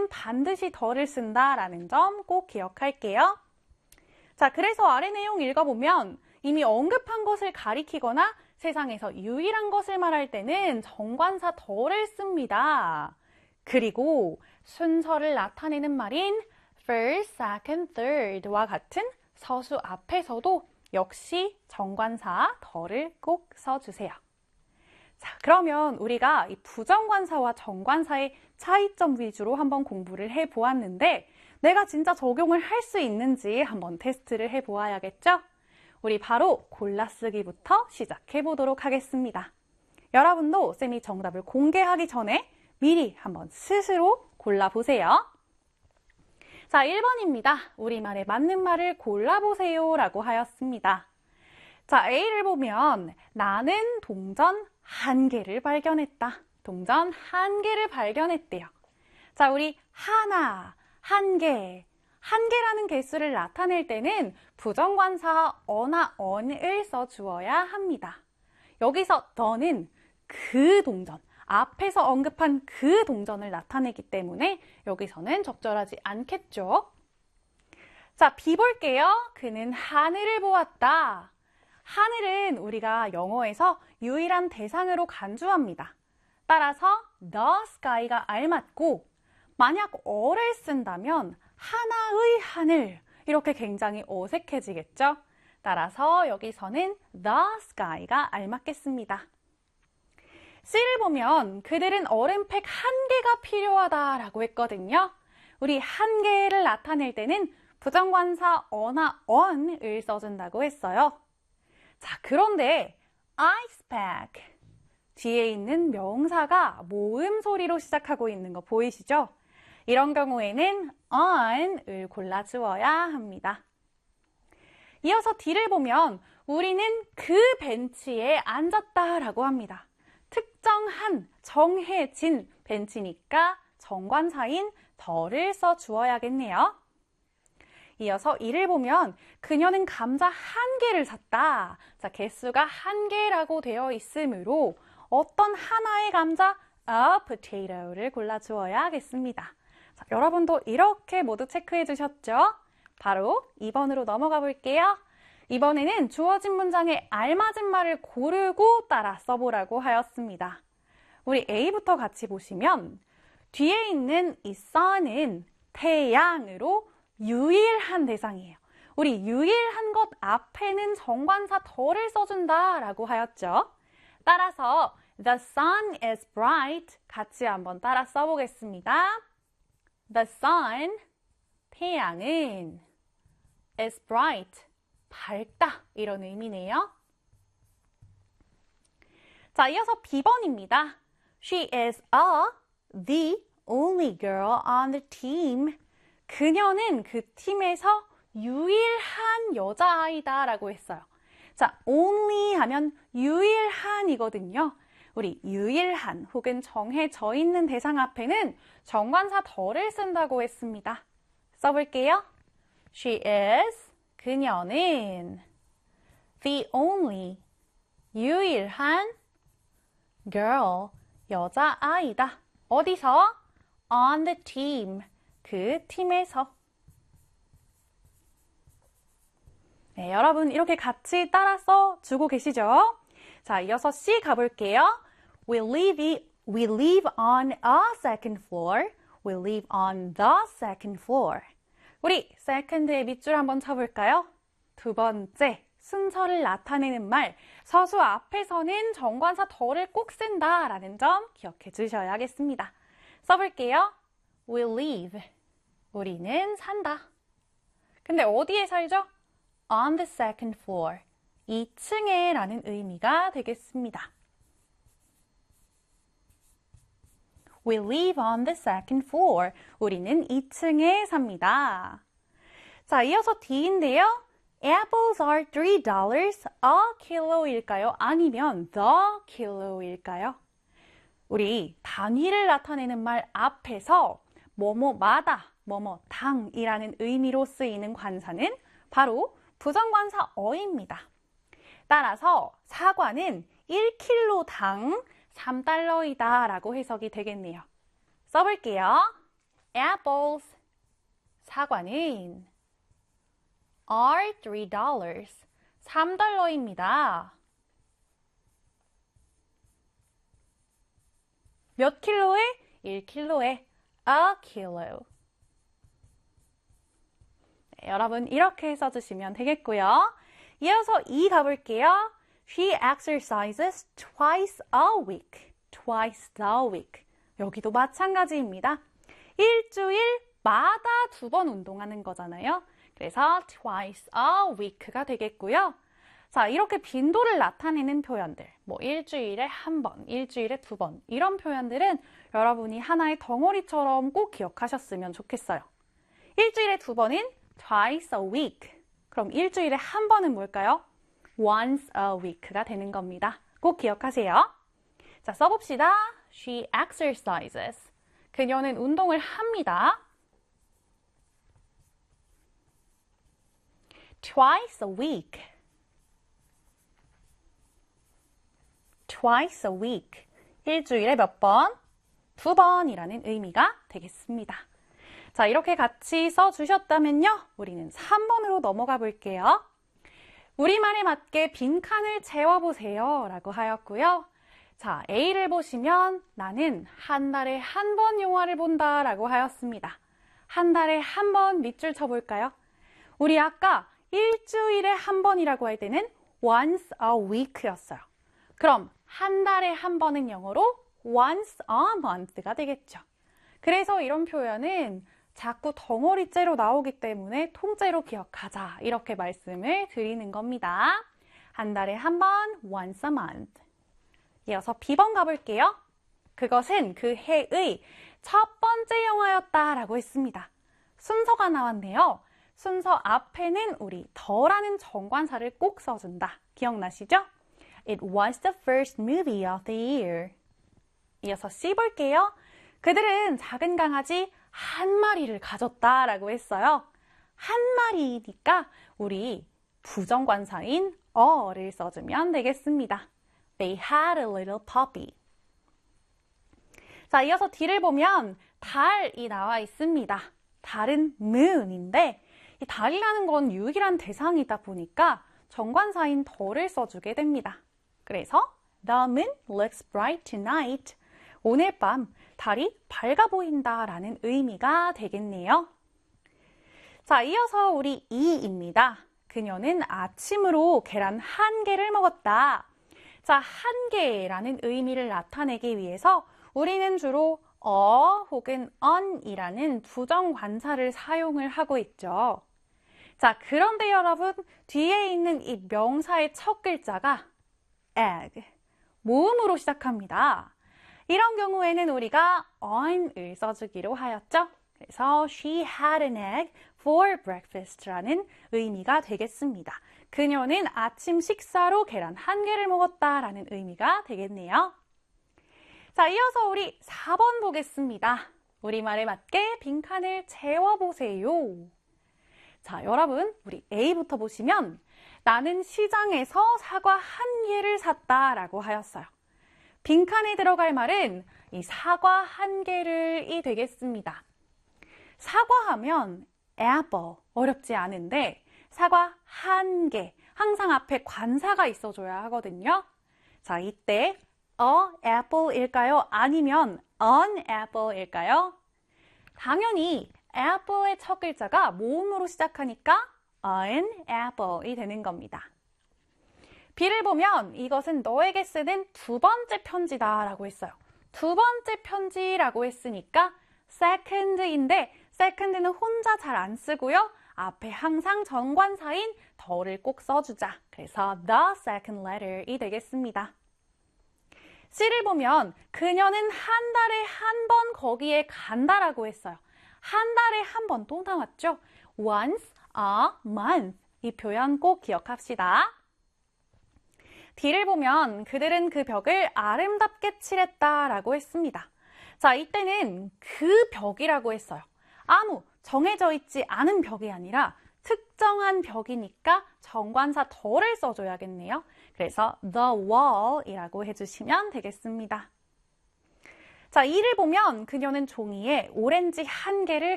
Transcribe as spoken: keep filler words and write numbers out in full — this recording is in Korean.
때는 반드시 더를 쓴다라는 점 꼭 기억할게요. 자, 그래서 아래 내용 읽어보면 이미 언급한 것을 가리키거나 세상에서 유일한 것을 말할 때는 정관사 더를 씁니다. 그리고 순서를 나타내는 말인 first, second, third와 같은 서수 앞에서도 역시 정관사 더를 꼭 써주세요. 자, 그러면 우리가 이 부정관사와 정관사의 차이점 위주로 한번 공부를 해보았는데 내가 진짜 적용을 할 수 있는지 한번 테스트를 해보아야겠죠? 우리 바로 골라쓰기부터 시작해 보도록 하겠습니다. 여러분도 쌤이 정답을 공개하기 전에 미리 한번 스스로 골라보세요. 자, 일 번입니다. 우리말에 맞는 말을 골라보세요 라고 하였습니다. 자, A를 보면 나는 동전 한 개를 발견했다. 동전 한 개를 발견했대요. 자, 우리 하나, 한 개, 한 개라는 개수를 나타낼 때는 부정관사 어나 언을 써주어야 합니다. 여기서 더는 그 동전, 앞에서 언급한 그 동전을 나타내기 때문에 여기서는 적절하지 않겠죠. 자, B 볼게요. 그는 하늘을 보았다. 하늘은 우리가 영어에서 유일한 대상으로 간주합니다. 따라서 the sky가 알맞고 만약 어를 쓴다면 하나의 하늘 이렇게 굉장히 어색해지겠죠? 따라서 여기서는 the sky가 알맞겠습니다. C를 보면 그들은 얼음팩 한 개가 필요하다라고 했거든요. 우리 한 개를 나타낼 때는 부정관사 어나 on을 써준다고 했어요. 자, 그런데 ice pack 뒤에 있는 명사가 모음 소리로 시작하고 있는 거 보이시죠? 이런 경우에는 on을 골라주어야 합니다. 이어서 D를 보면 우리는 그 벤치에 앉았다라고 합니다. 특정한, 정해진 벤치니까 정관사인 더를 써주어야겠네요. 이어서 이를 보면 그녀는 감자 한 개를 샀다. 자, 개수가 한 개라고 되어 있으므로 어떤 하나의 감자, a potato를 골라주어야겠습니다. 자, 여러분도 이렇게 모두 체크해 주셨죠? 바로 이 번으로 넘어가 볼게요. 이번에는 주어진 문장에 알맞은 말을 고르고 따라 써보라고 하였습니다. 우리 A부터 같이 보시면 뒤에 있는 이 sun은 태양으로 유일한 대상이에요. 우리 유일한 것 앞에는 정관사 더를 써준다 라고 하였죠. 따라서 the sun is bright 같이 한번 따라 써보겠습니다. The sun, 태양은 is bright, 밝다 이런 의미네요. 자, 이어서 B 번입니다. She is a, the only girl on the team. 그녀는 그 팀에서 유일한 여자아이다 라고 했어요. 자, only 하면 유일한이거든요. 우리 유일한 혹은 정해져 있는 대상 앞에는 정관사 더를 쓴다고 했습니다. 써볼게요. She is, 그녀는 the only, 유일한 girl, 여자아이다. 어디서? on the team, 그 팀에서. 네, 여러분 이렇게 같이 따라서 주고 계시죠? 자, 이어서 C 가볼게요. We live, we live on a second floor. We live on the second floor. 우리 second의 밑줄 한번 쳐볼까요? 두 번째, 순서를 나타내는 말, 서수 앞에서는 정관사 더를 꼭 쓴다라는 점 기억해 주셔야겠습니다. 써볼게요. We live, 우리는 산다. 근데 어디에 살죠? On the second floor, 이 층에 라는 의미가 되겠습니다. We live on the second floor. 우리는 이 층에 삽니다. 자, 이어서 D인데요. Apples are three dollars a kilo일까요? 아니면 the kilo일까요? 우리 단위를 나타내는 말 앞에서 뭐뭐마다, 뭐뭐당이라는 의미로 쓰이는 관사는 바로 부정관사 어입니다. 따라서 사과는 일 킬로당 삼 달러이다 라고 해석이 되겠네요. 써볼게요. apples, 사과는 are three dollars, 삼 달러입니다. 몇 킬로에? 일 킬로에 a kilo. 네, 여러분 이렇게 써주시면 되겠고요. 이어서 이 가볼게요. She exercises twice a week. Twice a week. 여기도 마찬가지입니다. 일주일마다 두 번 운동하는 거잖아요. 그래서 twice a week가 되겠고요. 자, 이렇게 빈도를 나타내는 표현들, 뭐 일주일에 한 번, 일주일에 두 번, 이런 표현들은 여러분이 하나의 덩어리처럼 꼭 기억하셨으면 좋겠어요. 일주일에 두 번은 twice a week. 그럼 일주일에 한 번은 뭘까요? once a week가 되는 겁니다. 꼭 기억하세요. 자, 써봅시다. She exercises. 그녀는 운동을 합니다. twice a week. twice a week. 일주일에 몇 번? 두 번이라는 의미가 되겠습니다. 자, 이렇게 같이 써주셨다면요. 우리는 삼 번으로 넘어가 볼게요. 우리말에 맞게 빈칸을 채워보세요 라고 하였고요. 자, A를 보시면 나는 한 달에 한 번 영화를 본다 라고 하였습니다. 한 달에 한 번 밑줄 쳐볼까요? 우리 아까 일주일에 한 번이라고 할 때는 once a week였어요. 그럼 한 달에 한 번은 영어로 once a month가 되겠죠. 그래서 이런 표현은 자꾸 덩어리째로 나오기 때문에 통째로 기억하자 이렇게 말씀을 드리는 겁니다. 한 달에 한 번 once a month. 이어서 비 번 가볼게요. 그것은 그 해의 첫 번째 영화였다라고 했습니다. 순서가 나왔네요. 순서 앞에는 우리 더라는 정관사를 꼭 써준다. 기억나시죠? It was the first movie of the year. 이어서 C 볼게요. 그들은 작은 강아지 한 마리를 가졌다라고 했어요. 한 마리니까 우리 부정관사인 a를 써주면 되겠습니다. They had a little puppy. 자, 이어서 D를 보면 달이 나와 있습니다. 달은 moon인데 이 달이라는 건 유일한 대상이다 보니까 정관사인 더를 써주게 됩니다. 그래서 The moon looks bright tonight. 오늘 밤 달이 밝아 보인다 라는 의미가 되겠네요. 자, 이어서 우리 이입니다. 그녀는 아침으로 계란 한 개를 먹었다. 자, 한 개라는 의미를 나타내기 위해서 우리는 주로 어 혹은 on이라는 부정관사를 사용을 하고 있죠. 자, 그런데 여러분 뒤에 있는 이 명사의 첫 글자가 egg, 모음으로 시작합니다. 이런 경우에는 우리가 on을 써주기로 하였죠. 그래서 she had an egg for breakfast라는 의미가 되겠습니다. 그녀는 아침 식사로 계란 한 개를 먹었다라는 의미가 되겠네요. 자, 이어서 우리 사 번 보겠습니다. 우리말에 맞게 빈칸을 채워보세요. 자, 여러분 우리 A부터 보시면 나는 시장에서 사과 한 개를 샀다라고 하였어요. 빈칸에 들어갈 말은 이 사과 한 개를이 되겠습니다. 사과하면 apple, 어렵지 않은데 사과 한 개, 항상 앞에 관사가 있어줘야 하거든요. 자, 이때 a apple일까요? 아니면 an apple일까요? 당연히 apple의 첫 글자가 모음으로 시작하니까 an apple이 되는 겁니다. B를 보면 이것은 너에게 쓰는 두 번째 편지다 라고 했어요. 두 번째 편지라고 했으니까 second인데 second는 혼자 잘 안 쓰고요. 앞에 항상 정관사인 더를 꼭 써주자. 그래서 the second letter이 되겠습니다. C를 보면 그녀는 한 달에 한 번 거기에 간다라고 했어요. 한 달에 한 번 또 나왔죠? once a month. 이 표현 꼭 기억합시다. D를 보면 그들은 그 벽을 아름답게 칠했다라고 했습니다. 자, 이때는 그 벽이라고 했어요. 아무 정해져 있지 않은 벽이 아니라 특정한 벽이니까 정관사 더를 써줘야겠네요. 그래서 the wall이라고 해주시면 되겠습니다. 자, 이를 보면 그녀는 종이에 오렌지 한 개를